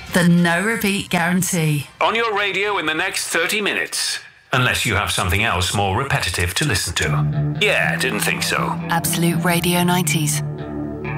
The no repeat guarantee. On your radio in the next 30 minutes. Unless you have something else more repetitive to listen to. Yeah, didn't think so. Absolute Radio 90s.